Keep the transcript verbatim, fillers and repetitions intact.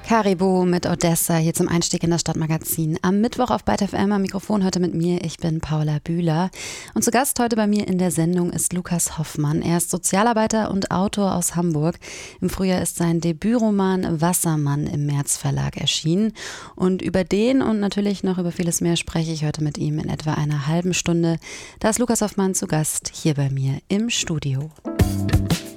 Caribou mit Odessa hier zum Einstieg in das Stadtmagazin. Am Mittwoch auf Byte F M am Mikrofon heute mit mir. Ich bin Paula Bühler. Und zu Gast heute bei mir in der Sendung ist Lukas Hoffmann. Er ist Sozialarbeiter und Autor aus Hamburg. Im Frühjahr ist sein Debütroman Wassermann im März Verlag erschienen. Und über den und natürlich noch über vieles mehr spreche ich heute mit ihm in etwa einer halben Stunde. Da ist Lukas Hoffmann zu Gast hier bei mir im Studio.